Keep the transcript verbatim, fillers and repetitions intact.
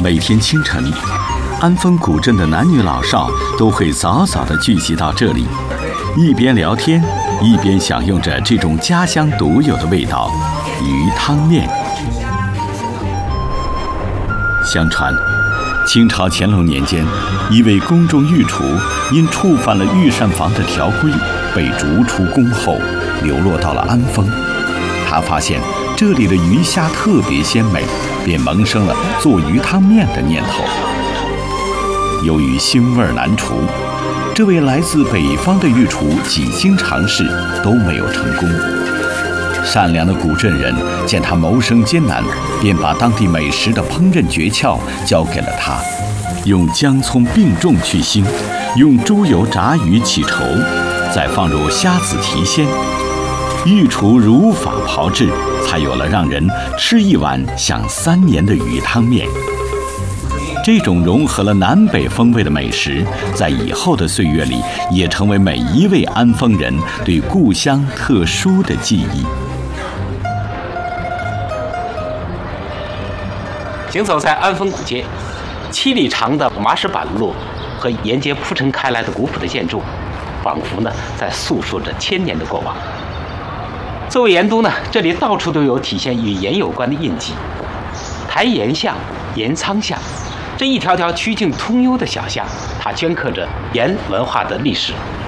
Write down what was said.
每天清晨，安丰古镇的男女老少都会早早地聚集到这里，一边聊天，一边享用着这种家乡独有的味道——鱼汤面。相传，清朝乾隆年间，一位宫中御厨因触犯了御膳房的条规，被逐出宫后，流落到了安丰。他发现这里的鱼虾特别鲜美，便萌生了做鱼汤面的念头。由于腥味难除，这位来自北方的御厨几经尝试都没有成功。善良的古镇人见他谋生艰难，便把当地美食的烹饪诀窍交给了他，用姜葱并重去腥，用猪油炸鱼起稠，再放入虾子提鲜。御厨如法炮制，才有了让人吃一碗想三年的鱼汤面。这种融合了南北风味的美食，在以后的岁月里，也成为每一位安丰人对故乡特殊的记忆。 行走在安丰古街，七里长的麻石板路和沿街铺陈开来的古朴的建筑，仿佛呢在诉说着千年的过往。作为盐都呢，这里到处都有体现与盐有关的印记，台盐巷、盐仓巷，这一条条曲径通幽的小巷，它镌刻着盐文化的历史。